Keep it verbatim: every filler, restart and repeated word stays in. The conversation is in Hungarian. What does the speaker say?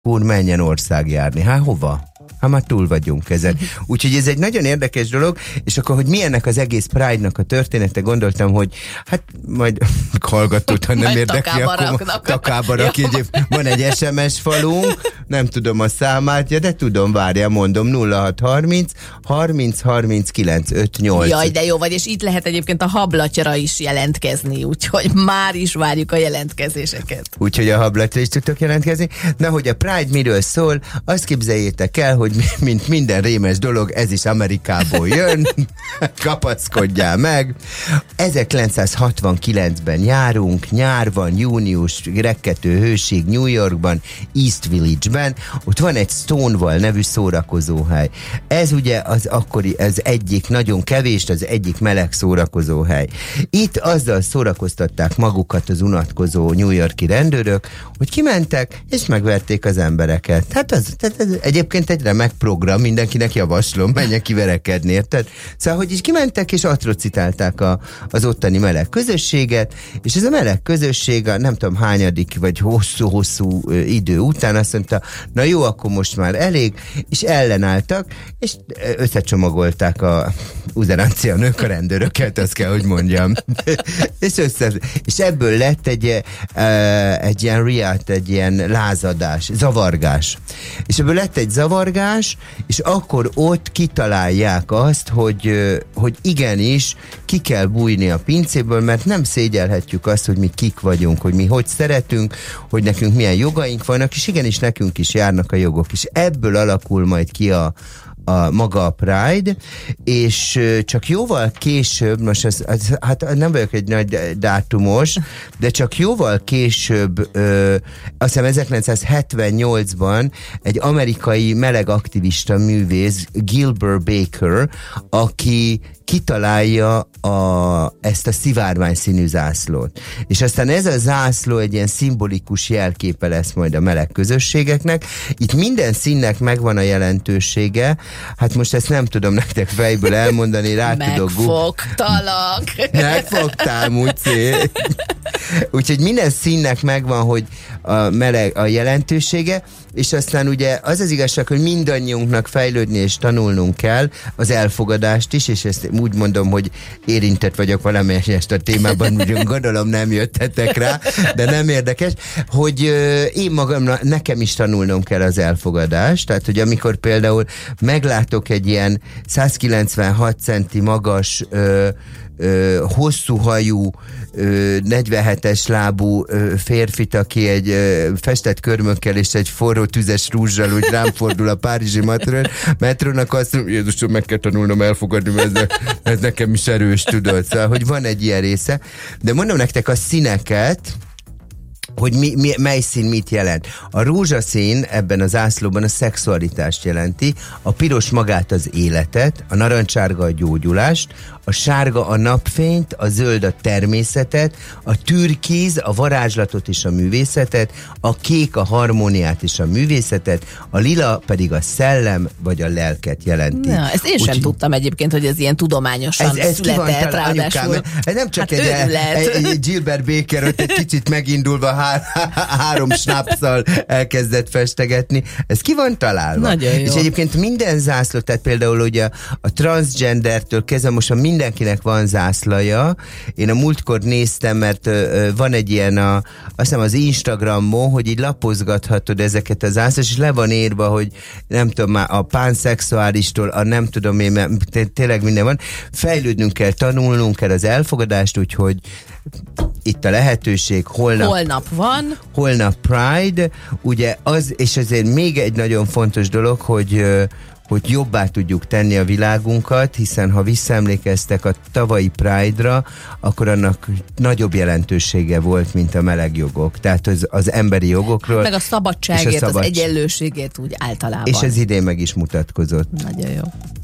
úr, menjen országjárni. Hát hova? Hát már túl vagyunk ezen. Úgyhogy ez egy nagyon érdekes dolog, és akkor, hogy milyennek az egész Pride-nak a története, gondoltam, hogy hát majd hallgatót, ha nem majd érdekli, takába akkor raknak. takába rakj. Van egy es em es falunk, nem tudom a számát, de tudom, várjál, mondom, nulla hat harminc harminc harminckilenc ötvennyolc. Jaj, de jó vagy, és itt lehet egyébként a hablatyra is jelentkezni, úgyhogy már is várjuk a jelentkezéseket. Úgyhogy a hablatyra is tudtok jelentkezni. Na, hogy a Pride miről szól, azt képzeljétek el, hogy mint minden rémes dolog, ez is Amerikából jön, kapaszkodjál meg. ezerkilencszázhatvankilencben járunk, nyár van, június, rekkető hőség New Yorkban, East Village-ben, ott van egy Stonewall nevű szórakozóhely. Ez ugye az akkori, az egyik nagyon kevés, az egyik meleg szórakozóhely. Itt azzal szórakoztatták magukat az unatkozó New York-i rendőrök, hogy kimentek, és megverték az embereket. Hát az, ez, ez egyébként egy remek program, mindenkinek javaslom, menjen kiverekedni, érted? Szóval, hogy is kimentek, és atrocitálták a, az ottani meleg közösséget, és ez a meleg közösség, a nem tudom hányadik, vagy hosszú-hosszú idő után azt mondta, na jó, akkor most már elég, és ellenálltak, és összecsomagolták a uzerancia nők a rendőröket, azt kell, hogy mondjam. és, össze, és ebből lett egy, egy ilyen riát, egy ilyen lázadás, zavargás. És ebből lett egy zavargás, és akkor ott kitalálják azt, hogy, hogy igenis ki kell bújni a pincéből, mert nem szégyelhetjük azt, hogy mi kik vagyunk, hogy mi hogy szeretünk, hogy nekünk milyen jogaink vannak, és igenis nekünk is járnak a jogok, és ebből alakul majd ki a a maga a Pride, és csak jóval később, most az, az, hát nem vagyok egy nagy dátumos, de csak jóval később, ö, azt hiszem ezerkilencszázhetvennyolcban egy amerikai meleg aktivista művész, Gilbert Baker, aki kitalálja a, ezt a szivárvány színű zászlót. És aztán ez a zászló egy ilyen szimbolikus jelképe lesz majd a meleg közösségeknek. Itt minden színnek megvan a jelentősége. Hát most ezt nem tudom nektek fejből elmondani, rá tudok... Megfogtalak! Megfogtál, Muci! Úgyhogy minden színnek megvan, hogy a meleg a jelentősége, és aztán ugye az az igazság, hogy mindannyiunknak fejlődni és tanulnunk kell az elfogadást is, és ezt úgy mondom, hogy érintett vagyok valamelyest a témában, úgy gondolom nem jöttetek rá, de nem érdekes, hogy ö, én magam, nekem is tanulnom kell az elfogadást, tehát hogy amikor például meglátok egy ilyen százkilencvenhat centi magas ö, ö, hosszú hajú ö, negyvenhetes lábú ö, férfit, aki egy ö, festett körmökkel és egy forró tüzes rúzsal úgy rám fordul a párizsi metron, metrónak, azt mondom, Jézusom, meg kell tanulnom elfogadni, mert ez, ez nekem is erős, tudod. Szóval, hogy van egy ilyen része. De mondom nektek a színeket, hogy mi, mi, mely szín mit jelent. A rózsaszín ebben az zászlóban a szexualitást jelenti, a piros magát az életet, a narancsárga a gyógyulást, a sárga a napfényt, a zöld a természetet, a türkiz a varázslatot és a művészetet, a kék a harmóniát és a művészetet, a lila pedig a szellem vagy a lelket jelenti. Na, ezt én sem Úgy, tudtam egyébként, hogy ez ilyen tudományosan ez, ez született, ráadásul. Ez nem csak hát egy, egy, egy Gilbert Baker, ott egy kicsit megindulva há, három snapszal elkezdett festegetni. Ez ki van találva. Nagyon jó. És egyébként minden zászló, tehát például ugye a, a transgendertől kezdve most a mindenkinek van zászlaja. Én a múltkor néztem, mert ö, van egy ilyen a, azt hiszem az Instagramon, hogy így lapozgathatod ezeket a zászlót, és le van írva, hogy nem tudom már a pánszexuálistól, a nem tudom én, mert tényleg minden van. Fejlődnünk kell, tanulnunk kell az elfogadást, úgyhogy itt a lehetőség, holnap, holnap van. Holnap Pride, ugye az, és azért még egy nagyon fontos dolog, hogy hogy jobbá tudjuk tenni a világunkat, hiszen ha visszaemlékeztek a tavalyi Pride-ra, akkor annak nagyobb jelentősége volt, mint a meleg jogok. Tehát az, az emberi jogokról. Meg a szabadságért, a szabadság. Az egyenlőségért úgy általában. És ez idén meg is mutatkozott. Nagyon jó.